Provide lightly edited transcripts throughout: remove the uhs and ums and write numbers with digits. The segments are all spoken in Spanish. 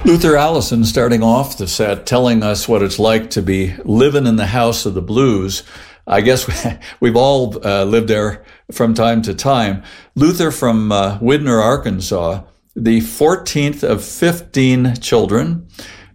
Luther Allison starting off the set, telling us what it's like to be living in the house of the blues. I guess we've all lived there from time to time. Luther from Widner, Arkansas, the 14th of 15 children.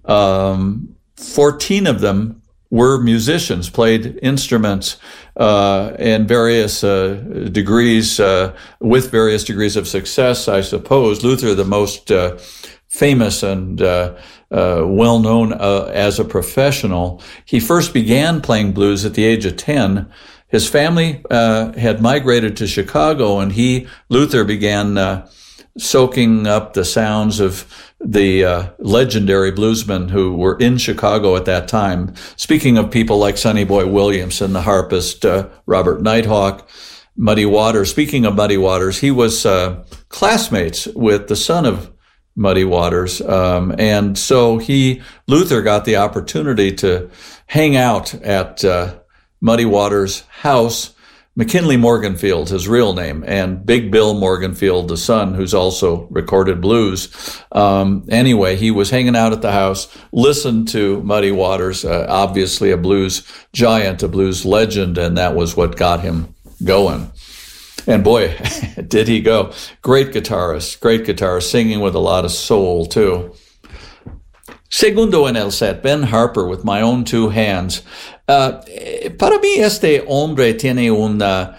14 of them were musicians, played instruments in various degrees, with various degrees of success, I suppose. Luther, the most famous and well-known as a professional. He first began playing blues at the age of 10. His family had migrated to Chicago, and Luther began soaking up the sounds of the legendary bluesmen who were in Chicago at that time. Speaking of people like Sonny Boy Williamson, the harpist, Robert Nighthawk, Muddy Waters. Speaking of Muddy Waters, he was classmates with the son of Muddy Waters. And so Luther got the opportunity to hang out at Muddy Waters' house, McKinley Morganfield, his real name, and Big Bill Morganfield, the son, who's also recorded blues. Anyway, he was hanging out at the house, listened to Muddy Waters, obviously a blues giant, a blues legend, and that was what got him going. And boy, did he go. Great guitarist, singing with a lot of soul, too. Segundo en el set, Ben Harper, With My Own Two Hands. Para mí, este hombre tiene una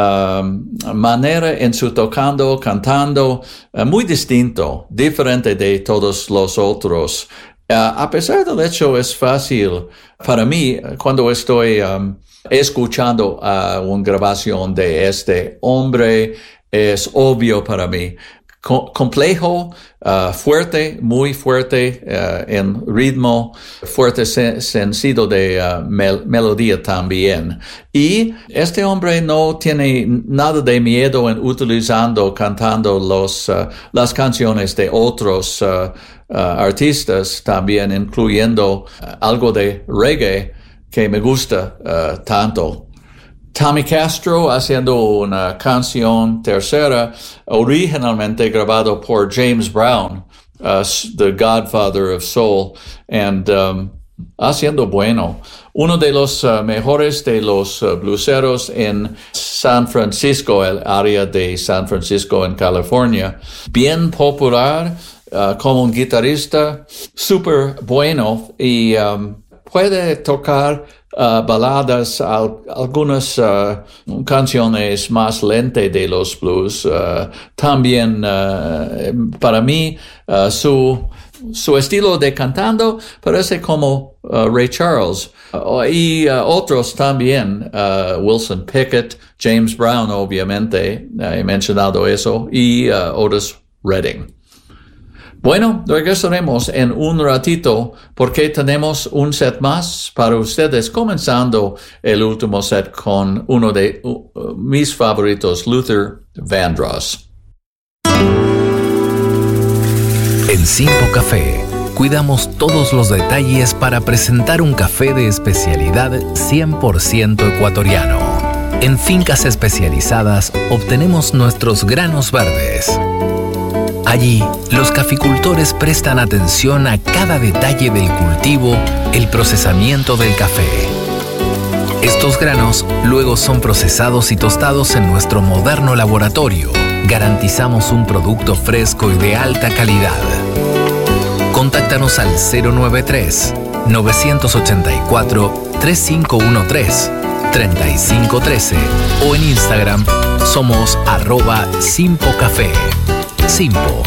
manera en su cantando, muy diferente de todos los otros. A pesar del hecho, es fácil para mí, cuando estoy escuchando una grabación de este hombre, es obvio para mí. Complejo, fuerte, muy fuerte en ritmo, fuerte sentido de melodía también. Y este hombre no tiene nada de miedo en cantando las canciones de otros artistas, también incluyendo algo de reggae que me gusta tanto. Tommy Castro haciendo una canción tercera, originalmente grabado por James Brown, the godfather of soul, and haciendo bueno. Uno de los mejores de los blueseros en San Francisco, el área de San Francisco en California. Bien popular como un guitarrista, súper bueno y puede tocar baladas, algunas canciones más lentas de los blues. También, para mí, su estilo de cantando parece como Ray Charles. Y otros también, Wilson Pickett, James Brown, obviamente, he mencionado eso, y Otis Redding. Bueno, regresaremos en un ratito porque tenemos un set más para ustedes, comenzando el último set con uno de mis favoritos, Luther Vandross. En Simpo Café cuidamos todos los detalles para presentar un café de especialidad 100% ecuatoriano. En fincas especializadas obtenemos nuestros granos verdes. Allí, los caficultores prestan atención a cada detalle del cultivo, el procesamiento del café. Estos granos luego son procesados y tostados en nuestro moderno laboratorio. Garantizamos un producto fresco y de alta calidad. Contáctanos al 093-984-3513-3513 o en Instagram somos @simpocafé. Simpo.